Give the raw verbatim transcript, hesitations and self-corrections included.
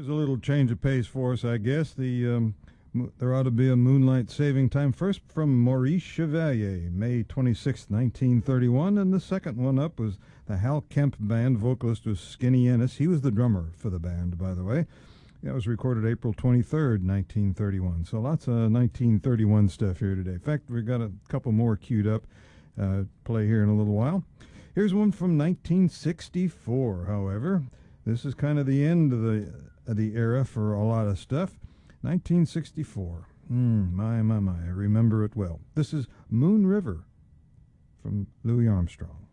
There's a little change of pace for us, I guess. The um, there ought to be a Moonlight Saving Time. First from Maurice Chevalier, May twenty-sixth, nineteen thirty-one, and the second one up was the Hal Kemp Band. Vocalist was Skinny Ennis. He was the drummer for the band, by the way. That was recorded April twenty-third, nineteen thirty-one. So lots of nineteen thirty-one stuff here today. In fact, we've got a couple more queued up. Uh, play here in a little while. Here's one from nineteen sixty-four, however. This is kind of the end of the of the era for a lot of stuff. nineteen sixty-four. Mm, my, my, my. I remember it well. This is Moon River from Louis Armstrong.